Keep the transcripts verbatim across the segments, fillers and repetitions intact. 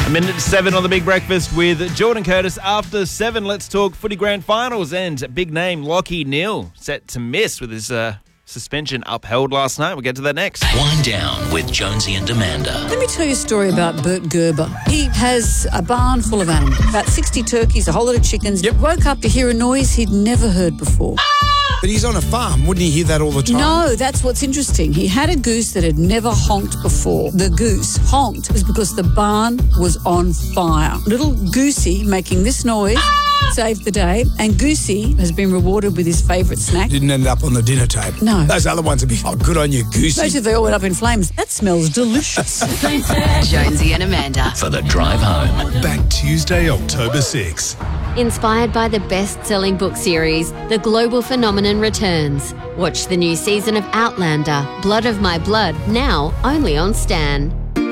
A minute to seven on the Big Breakfast with Jordan Curtis. After seven, let's talk footy grand finals and big name Lachie Neale set to miss with his uh, suspension upheld last night. We'll get to that next. Wind down with Jonesy and Amanda. Let me tell you a story about Bert Gerber. He has a barn full of animals, about sixty turkeys, a whole lot of chickens. Yep. Woke up to hear a noise he'd never heard before. But he's on a farm. Wouldn't he hear that all the time? No, that's what's interesting. He had a goose that had never honked before. The goose honked was because the barn was on fire. Little Goosey making this noise saved the day, and Goosey has been rewarded with his favourite snack. Didn't end up on the dinner table. No. Those other ones would be, oh, good on you, Goosey. Most of they all went up in flames. That smells delicious. Jonesy and Amanda for the drive home. Back Tuesday, October sixth. Inspired by the best-selling book series, The Global Phenomenon returns. Watch the new season of Outlander, Blood of My Blood, now only on Stan.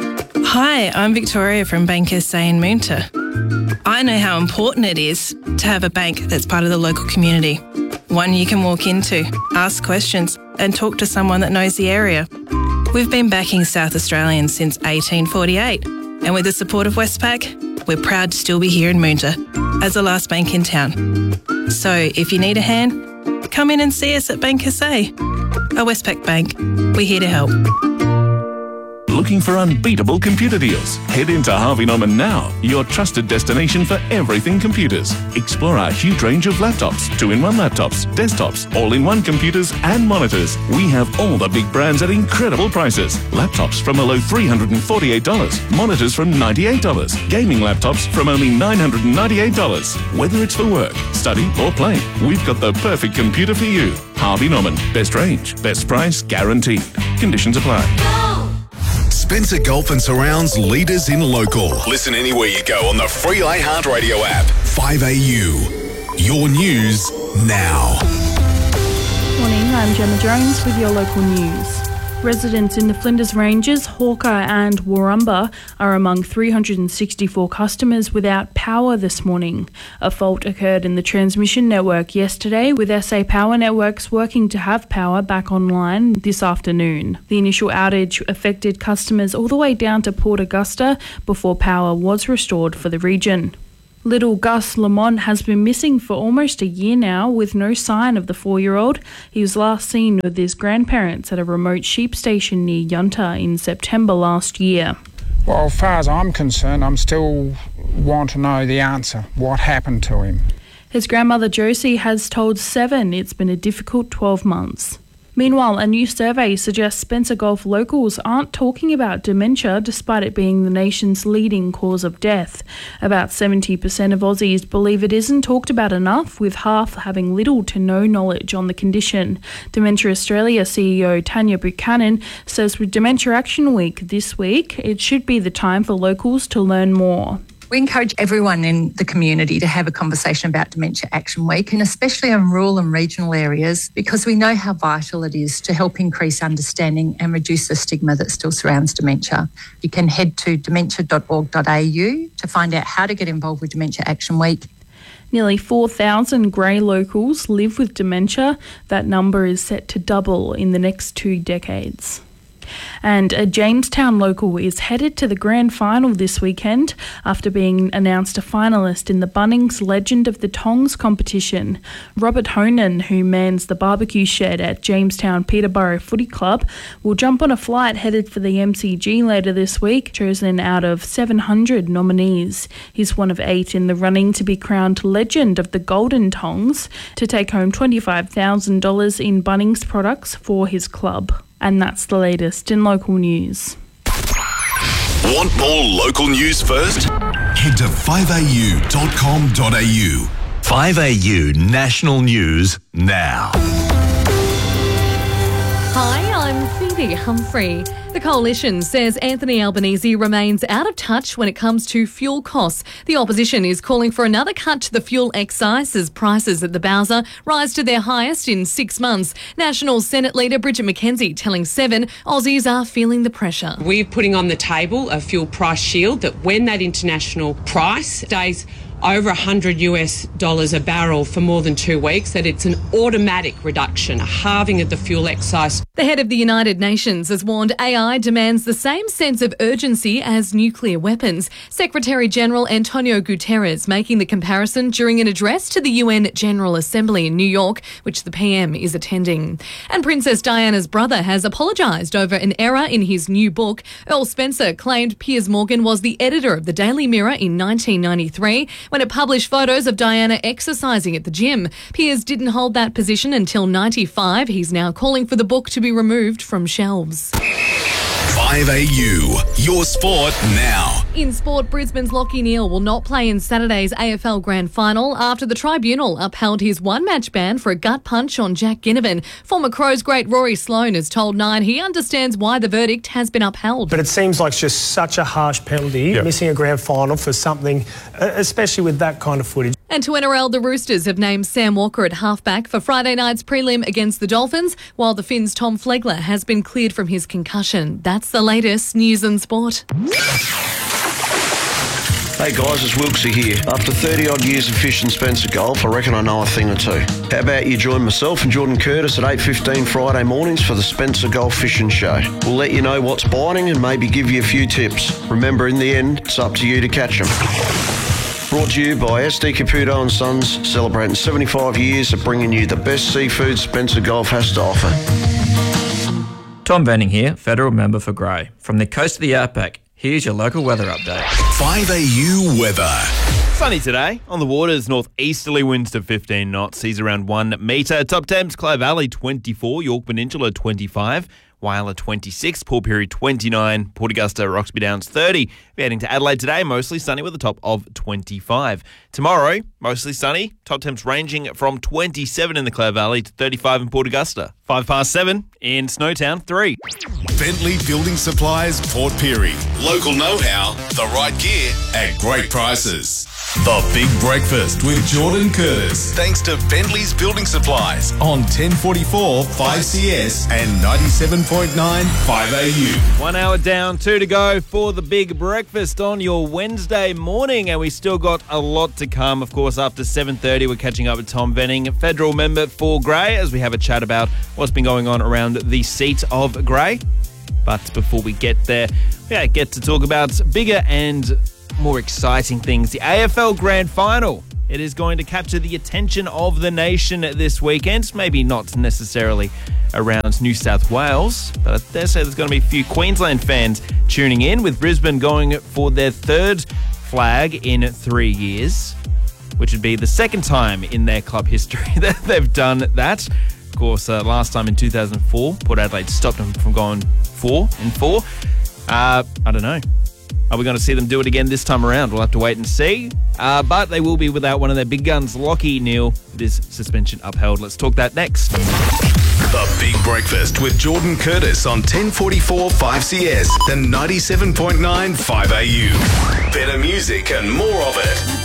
Hi, I'm Victoria from Bank S A in Moonta. I know how important it is to have a bank that's part of the local community. One you can walk into, ask questions, and talk to someone that knows the area. We've been backing South Australians since eighteen forty-eight, and with the support of Westpac, we're proud to still be here in Moonta as the last bank in town. So if you need a hand, come in and see us at Bank S A. A Westpac Bank, we're here to help. Looking for unbeatable computer deals? Head into Harvey Norman now, your trusted destination for everything computers. Explore our huge range of laptops, two-in-one laptops, desktops, all-in-one computers and monitors. We have all the big brands at incredible prices. Laptops from a low three hundred forty-eight dollars, monitors from ninety-eight dollars, gaming laptops from only nine hundred ninety-eight dollars. Whether it's for work, study or play, we've got the perfect computer for you. Harvey Norman, best range, best price, guaranteed. Conditions apply. Spencer Gulf and Surrounds leaders in local. Listen anywhere you go on the free iHeartRadio app. five A U. Your news now. Morning, I'm Gemma Jones with your local news. Residents in the Flinders Ranges, Hawker and Warumba are among three hundred sixty-four customers without power this morning. A fault occurred in the transmission network yesterday, with S A Power Networks working to have power back online this afternoon. The initial outage affected customers all the way down to Port Augusta before power was restored for the region. Little Gus Lamont has been missing for almost a year now, with no sign of the four-year-old. He was last seen with his grandparents at a remote sheep station near Yunta in September last year. Well, as far as I'm concerned, I'm still want to know the answer. What happened to him? His grandmother Josie has told Seven it's been a difficult twelve months. Meanwhile, a new survey suggests Spencer Gulf locals aren't talking about dementia despite it being the nation's leading cause of death. About seventy percent of Aussies believe it isn't talked about enough, with half having little to no knowledge on the condition. Dementia Australia C E O Tanya Buchanan says with Dementia Action Week this week, it should be the time for locals to learn more. We encourage everyone in the community to have a conversation about Dementia Action Week, and especially in rural and regional areas, because we know how vital it is to help increase understanding and reduce the stigma that still surrounds dementia. You can head to dementia dot org dot a u to find out how to get involved with Dementia Action Week. Nearly four thousand grey locals live with dementia. That number is set to double in the next two decades. And a Jamestown local is headed to the grand final this weekend after being announced a finalist in the Bunnings Legend of the Tongs competition. Robert Honan, who mans the barbecue shed at Jamestown Peterborough Footy Club, will jump on a flight headed for the M C G later this week, chosen out of seven hundred nominees. He's one of eight in the running to be crowned Legend of the Golden Tongs to take home twenty-five thousand dollars in Bunnings products for his club. And that's the latest in local news. Want more local news first? Head to five a u dot com dot a u. five A U National News now. Hi, I'm Phoebe Humphrey. The Coalition says Anthony Albanese remains out of touch when it comes to fuel costs. The opposition is calling for another cut to the fuel excise as prices at the Bowser rise to their highest in six months. National Senate Leader Bridget McKenzie telling Seven Aussies are feeling the pressure. We're putting on the table a fuel price shield that when that international price stays over one hundred US dollars a barrel for more than two weeks, that it's an automatic reduction, a halving of the fuel excise. The head of the United Nations has warned A I demands the same sense of urgency as nuclear weapons. Secretary-General Antonio Guterres making the comparison during an address to the U N General Assembly in New York, which the P M is attending. And Princess Diana's brother has apologised over an error in his new book. Earl Spencer claimed Piers Morgan was the editor of the Daily Mirror in nineteen ninety-three when it published photos of Diana exercising at the gym. Piers didn't hold that position until ninety-five. He's now calling for the book to be removed from shelves. five A U, your sport now. In sport, Brisbane's Lachie Neale will not play in Saturday's A F L Grand Final after the tribunal upheld his one-match ban for a gut punch on Jack Ginnivan. Former Crows great Rory Sloane has told Nine he understands why the verdict has been upheld. But it seems like just such a harsh penalty, yep. missing a grand final for something, especially with that kind of footage. And to N R L, the Roosters have named Sam Walker at halfback for Friday night's prelim against the Dolphins, while the Finns' Tom Flegler has been cleared from his concussion. That's the latest news and sport. Hey guys, it's Wilksy here. After thirty odd years of fishing Spencer Golf, I reckon I know a thing or two. How about you join myself and Jordan Curtis at eight fifteen Friday mornings for the Spencer Golf Fishing Show. We'll let you know what's biting and maybe give you a few tips. Remember, in the end, it's up to you to catch them. Brought to you by S D Caputo and Sons, celebrating seventy-five years of bringing you the best seafood Spencer Golf has to offer. Tom Benning here, Federal Member for Grey. From the coast of the Outback, here's your local weather update. five A U weather. Sunny today. On the waters, northeasterly winds to fifteen knots. Seas around one metre. Top temps, Clare Valley twenty-four, York Peninsula twenty-five, Whyalla twenty-six, Port Pirie twenty-nine, Port Augusta, Roxby Downs thirty. We're heading to Adelaide today, mostly sunny with a top of twenty-five. Tomorrow, mostly sunny, top temps ranging from twenty-seven in the Clare Valley to thirty-five in Port Augusta. Five past seven in Snowtown, three. Bentley Building Supplies, Port Pirie. Local know-how, the right gear at great prices. The Big Breakfast with Jordan Curtis. Thanks to Bentley's Building Supplies on ten forty-four five C S and ninety-seven point nine five A U. One hour down, two to go for the Big Breakfast on your Wednesday morning, and we still got a lot to come. Of course, after seven thirty, we're catching up with Tom Benning, Federal Member for Grey, as we have a chat about what's been going on around the seat of Grey. But before we get there, we get to talk about bigger and more exciting things. The A F L Grand Final. It is going to capture the attention of the nation this weekend. Maybe not necessarily around New South Wales, but I dare say there's going to be a few Queensland fans tuning in, with Brisbane going for their third flag in three years, which would be the second time in their club history that they've done that. Of course, uh, last time in two thousand four, Port Adelaide stopped them from going four and four. Uh, I don't know. Are we going to see them do it again this time around? We'll have to wait and see. Uh, but they will be without one of their big guns, Lachie Neale, with his suspension upheld. Let's talk that next. The Big Breakfast with Jordan Curtis on ten forty-four five C S and ninety-seven point nine five A U. Better music and more of it.